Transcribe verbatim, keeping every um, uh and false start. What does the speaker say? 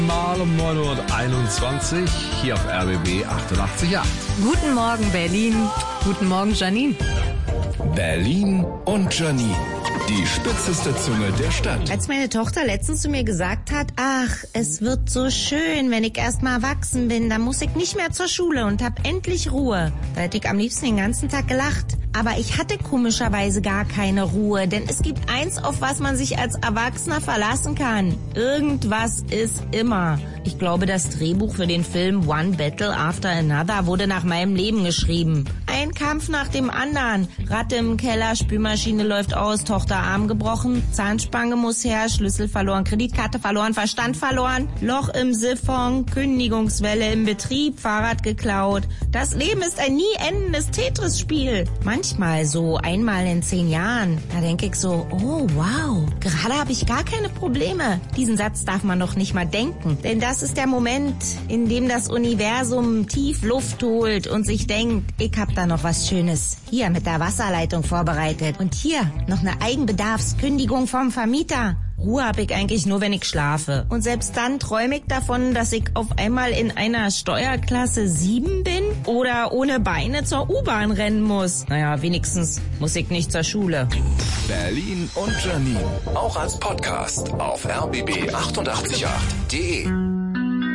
Mal um neun Uhr einundzwanzig hier auf R B B achtundachtzig Komma acht. Guten Morgen, Berlin. Guten Morgen, Janine. Berlin und Janine, die spitzeste Zunge der Stadt. Als meine Tochter letztens zu mir gesagt hat, ach, es wird so schön, wenn ich erst mal erwachsen bin, dann muss ich nicht mehr zur Schule und hab endlich Ruhe. Da hätte ich am liebsten den ganzen Tag gelacht. Aber ich hatte komischerweise gar keine Ruhe, denn es gibt eins, auf was man sich als Erwachsener verlassen kann. Irgendwas ist immer. Ich glaube, das Drehbuch für den Film One Battle After Another wurde nach meinem Leben geschrieben. Ein Kampf nach dem anderen. Ratte im Keller, Spülmaschine läuft aus, Tochter Arm gebrochen, Zahnspange muss her, Schlüssel verloren, Kreditkarte verloren, Verstand verloren, Loch im Siphon, Kündigungswelle im Betrieb, Fahrrad geklaut. Das Leben ist ein nie endendes Tetris-Spiel. Manchmal, so einmal in zehn Jahren, da denke ich so, oh wow, gerade habe ich gar keine Probleme. Diesen Satz darf man doch nicht mal denken, denn das ist der Moment, in dem das Universum tief Luft holt und sich denkt, ich hab da noch was Schönes hier mit der Wasserleitung vorbereitet und hier noch eine Eigenbedarfskündigung vom Vermieter. Ruhe habe ich eigentlich nur, wenn ich schlafe. Und selbst dann träume ich davon, dass ich auf einmal in einer Steuerklasse sieben bin oder ohne Beine zur U-Bahn rennen muss. Naja, wenigstens muss ich nicht zur Schule. Berlin und Janine, auch als Podcast auf R B B achtundachtzig Komma acht punkt de.